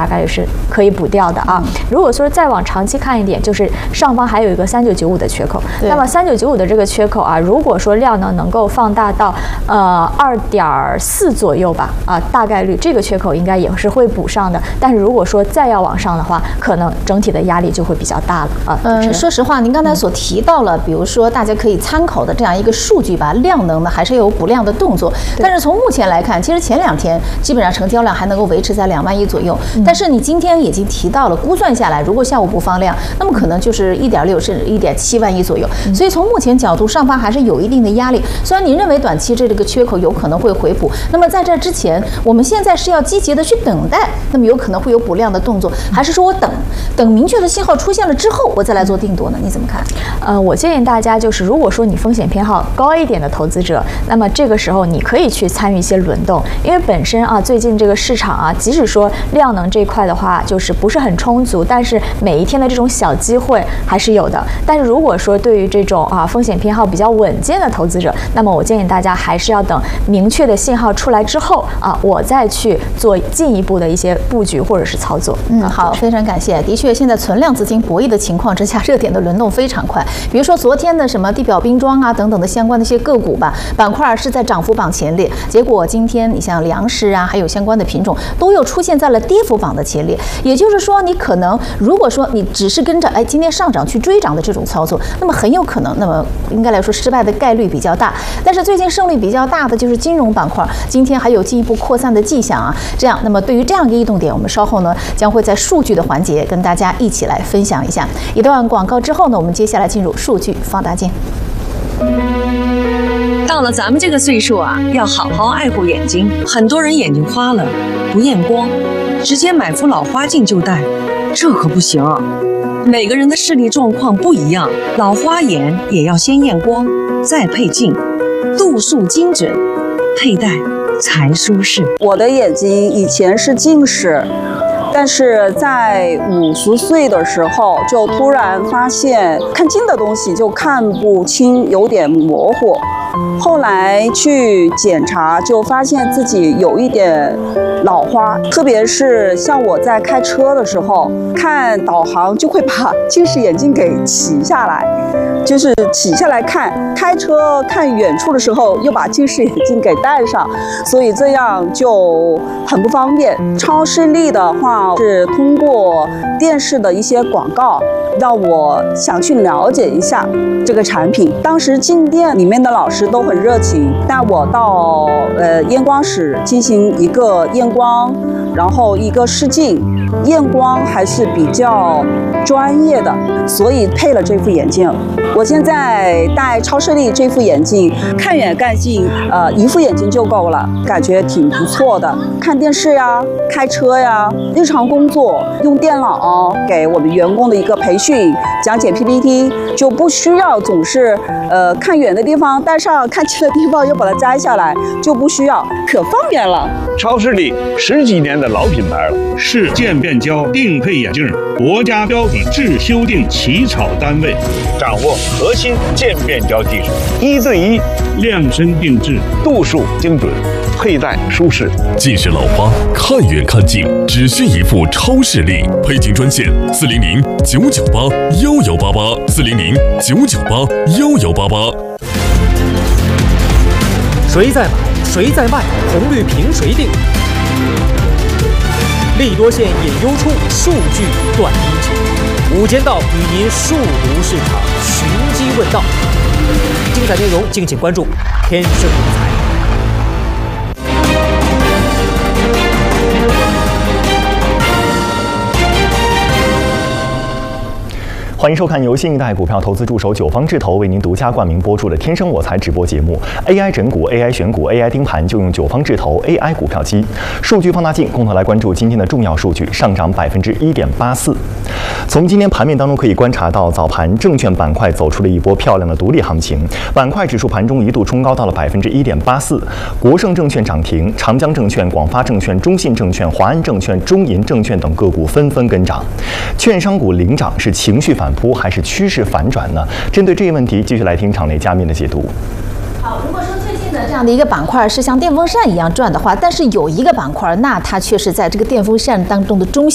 大概率是可以补掉的啊。如果说再往长期看一点，就是上方还有一个3995的缺口，那么3995的这个缺口啊，如果说量能够放大到2.4左右吧，大概率这个缺口应该也是会补上的。但是如果说再要往上的话，可能整体的压力就会比较大了啊。 说实话，您刚才所提到了，比如说大家可以参考的这样一个数据吧，量能呢还是有补量的动作。但是从目前来看，其实前2天基本上成交量还能够维持在2万亿左右。但是你今天已经提到了，估算下来，如果下午不放量，那么可能就是1.6甚至1.7万亿左右。所以从目前角度，上方还是有一定的压力。虽然您认为短期这个缺口有可能会回补，那么在这之前，我们现在是要积极的去等待，那么有可能会有补量的动作，还是说我等明确的信号出现了之后，我再来做定夺呢？你怎么看？ 我建议大家就是，如果说你风险偏好高一点的投资者，那么这个时候你可以去参与一些轮动，因为本身最近这个市场即使说量能这一块的话，就是不是很充足，但是每一天的这种小机会还是有的。但是如果说对于这种风险偏好比较稳健的投资者，那么我建议大家还是要等明确的信号出来之后我再去做进一步的一些布局或者是操作。 好，非常感谢。的确，现在存量资金博弈的情况之下，热点的轮动非常快。比如说昨天的什么地表冰装等等的相关的一些个股吧，板块是在涨幅榜前列，结果今天你像粮食还有相关的品种都又出现在了跌幅榜的前列。也就是说，你可能如果说你只是跟着今天上涨去追涨的这种操作，那么很有可能，那么应该来说失败的概率比较大。但是最近胜率比较大的就是金融板块，今天还有进一步扩散的迹象这样，那么对于这样一个异动点，我们稍后呢将会在数据的环节跟大家一起来分享一下。一段广告之后呢，我们接下来进入数据放大镜。 到了咱们这个岁数要好好爱护眼睛。很多人眼睛花了不验光，直接买副老花镜就戴，这可不行。每个人的视力状况不一样，老花眼也要先验光，再配镜，度数精准，佩戴才舒适。 我的眼睛以前是近视，但是在50岁的时候，就突然发现看近的东西就看不清，有点模糊。后来去检查，就发现自己有一点老花，特别是像我在开车的时候，看导航就会把近视眼镜给起下来，就是起下来看，开车看远处的时候又把近视眼镜给戴上，所以这样就很不方便。超视力的话是通过电视的一些广告，让我想去了解一下这个产品。当时进店里面的老师都很热情，带我到验光室进行一个验光，然后一个试镜。验光还是比较专业的，所以配了这副眼镜。我现在戴超视力这副眼镜，看远看近，一副眼镜就够了，感觉挺不错的。看电视呀，开车呀，日常工作用电脑给我们员工的一个培训，讲解 PPT， 就不需要总是看远的地方戴上，看近的地方又把它摘下来，就不需要，可方便了。 超视力10几年的老品牌了，是渐变焦定配眼镜国家标准制修订起草单位，掌握核心渐变焦技术，1对1量身定制，度数精准，佩戴舒适。 近视老花看远看近，只需一副超视力。配镜专线400-998-1188，400-998-1188。 谁在买，谁在卖，红绿凭谁定？利多线引优出，数据断阴晴。午间道与您数读市场，寻机问道。精彩内容敬请关注天生理财。 欢迎收看由新一代股票投资助手九方智投为您独家冠名播出的《天生我材》直播节目。AI 整股、AI 选股、AI 盯盘，就用九方智投 AI 股票机。数据放大镜，共同来关注今天的重要数据，上涨1.84%。从今天盘面当中可以观察到，早盘证券板块走出了一波漂亮的独立行情，板块指数盘中一度冲高到了1.84%。国盛证券涨停，长江证券、广发证券、中信证券、华安证券、中银证券等个股纷纷跟涨。券商股领涨，是情绪反扑还是趋势反转呢？针对这一问题，继续来听场内嘉宾的解读。 好，如果说最近的这样的一个板块是像电风扇一样转的话，但是有一个板块，那它却是在这个电风扇当中的中